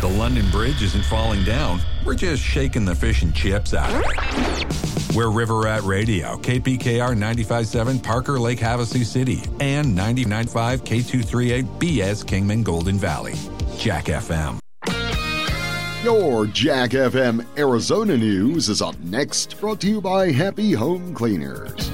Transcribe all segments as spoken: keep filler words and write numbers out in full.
The London Bridge isn't falling down. We're just shaking the fish and chips out of it. We're River Rat Radio, K P K R ninety-five point seven Parker Lake Havasu City, and ninety-nine point five K two thirty-eight B S Kingman Golden Valley. Jack F M. Your Jack F M Arizona News is up next, brought to you by Happy Home Cleaners.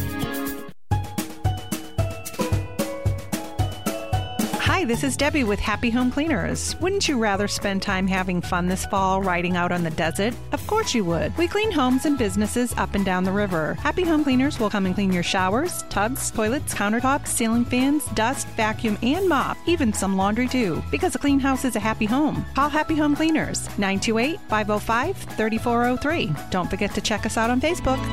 Hi, this is Debbie with Happy Home Cleaners. Wouldn't you rather spend time having fun this fall riding out on the desert? Of course you would. We clean homes and businesses up and down the river. Happy Home Cleaners will come and clean your showers, tubs, toilets, countertops, ceiling fans, dust, vacuum, and mop, even some laundry too. Because a clean house is a happy home. Call Happy Home Cleaners, nine two eight, five oh five, three four oh three. Don't forget to check us out on Facebook.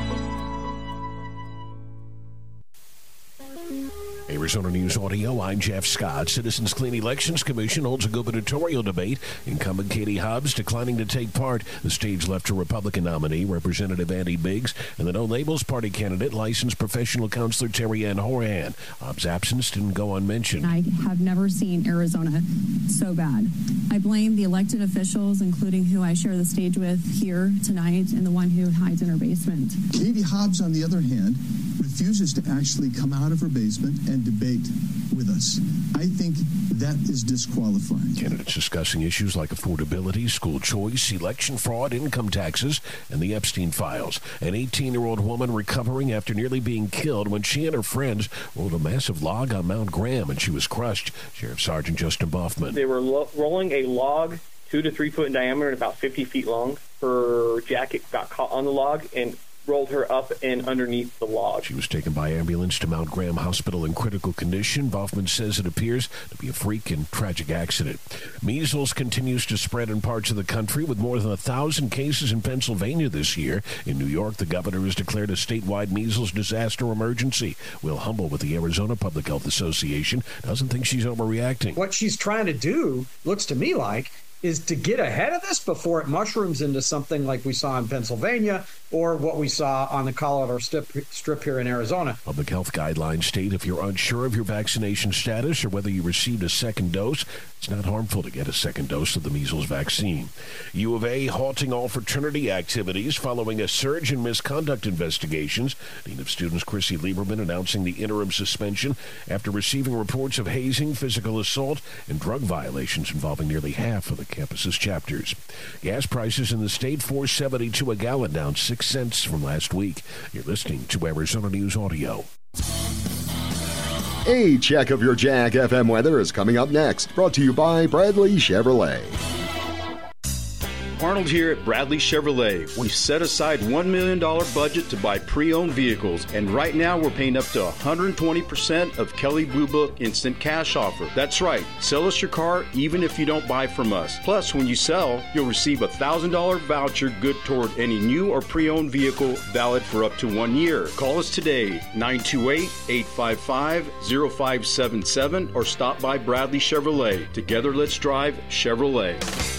Arizona News Audio, I'm Jeff Scott. Citizens Clean Elections Commission holds a gubernatorial debate. Incumbent Katie Hobbs declining to take part. The stage left to Republican nominee, Representative Andy Biggs, and the No Labels Party candidate, licensed professional counselor Terry Ann Horan. Hobbs' absence didn't go unmentioned. I have never seen Arizona so bad. I blame the elected officials, including who I share the stage with here tonight, and the one who hides in her basement. Katie Hobbs, on the other hand, refuses to actually come out of her basement and debate with us. I think that is disqualifying. Candidates discussing issues like affordability, school choice, election fraud, income taxes, and the Epstein files. An eighteen-year-old woman recovering after nearly being killed when she and her friends rolled a massive log on Mount Graham and she was crushed. Sheriff Sergeant Justin Boffman. They were lo- rolling a log two to three foot in diameter and about fifty feet long. Her jacket got caught on the log and rolled her up and underneath the log. She was taken by ambulance to Mount Graham Hospital in critical condition. Boffman says it appears to be a freak and tragic accident. Measles continues to spread in parts of the country with more than a thousand cases in Pennsylvania this year. In New York, the governor has declared a statewide measles disaster emergency. Will Humble with the Arizona Public Health Association doesn't think she's overreacting. What she's trying to do, looks to me like, is to get ahead of this before it mushrooms into something like we saw in Pennsylvania or what we saw on the Colorado strip, strip here in Arizona. Public health guidelines state if you're unsure of your vaccination status or whether you received a second dose, it's not harmful to get a second dose of the measles vaccine. U of A halting all fraternity activities following a surge in misconduct investigations. Dean of Students Chrissy Lieberman announcing the interim suspension after receiving reports of hazing, physical assault, and drug violations involving nearly half of the campus's chapters. Gas prices in the state, four seventy-two a gallon, down six cents from last week. You're listening to Arizona News Audio. A check of your Jack F M weather is coming up next, brought to you by Bradley Chevrolet. Arnold here at Bradley Chevrolet. We've set aside one million dollars budget to buy pre-owned vehicles, and right now we're paying up to one hundred twenty percent of Kelley Blue Book Instant Cash Offer. That's right. Sell us your car even if you don't buy from us. Plus, when you sell, you'll receive a one thousand dollars voucher good toward any new or pre-owned vehicle valid for up to one year. Call us today, nine two eight, eight five five, zero five seven seven, or stop by Bradley Chevrolet. Together, let's drive Chevrolet.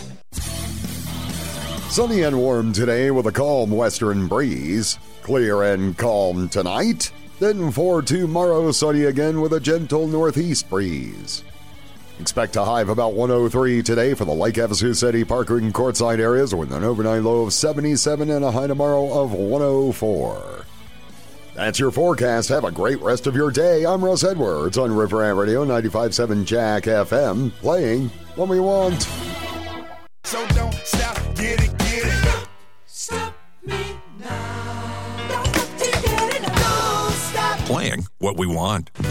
Sunny and warm today with a calm western breeze. Clear and calm tonight. Then for tomorrow, sunny again with a gentle northeast breeze. Expect a high of about one oh three today for the Lake Havasu City, Parker, and Quartzsite areas with an overnight low of seventy-seven and a high tomorrow of one oh four. That's your forecast. Have a great rest of your day. I'm Russ Edwards on River Rat Radio ninety-five point seven Jack F M, playing what we want. So don't stop, get it, get it. Stop me now. Don't stop, get it, don't stop. Playing what we want.